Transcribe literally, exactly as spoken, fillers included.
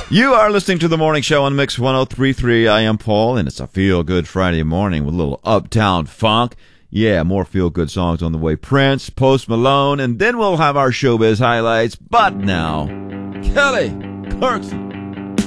You are listening to the morning show on Mix one oh three point three. I am Paul, and it's a feel-good Friday morning with a little uptown funk. Yeah, more feel-good songs on the way. Prince, Post Malone, and then we'll have our showbiz highlights. But now, Kelly Clarkson.